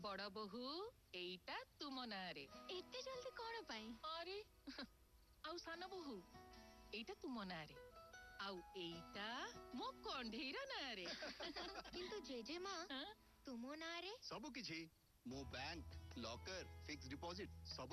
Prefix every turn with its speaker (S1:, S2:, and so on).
S1: बड़ बहु एईटा तुम नारे।
S2: एते जल्दी कौन पाई?
S1: अरे आउ सान बहु एईटा तुम नारे। आउ एईटा मो कंढेईर नारे।
S2: किंतु जेजेमा तुमो नारे
S3: सब किछि मो बैंक लॉकर फिक्स डिपॉजिट सब